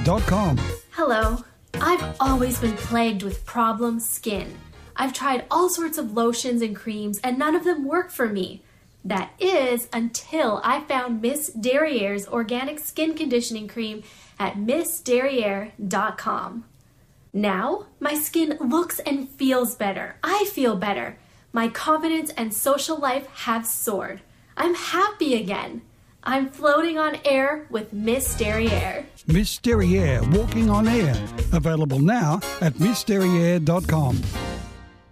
MissDerriere.com. Hello. I've always been plagued with problem skin. I've tried all sorts of lotions and creams, and none of them work for me. That is, until I found Miss Derriere's organic skin conditioning cream at MissDerriere.com. Now, my skin looks and feels better. I feel better. My confidence and social life have soared. I'm happy again. I'm floating on air with Miss Derriere. Miss Derriere, Walking on Air. Available now at MissDerriere.com.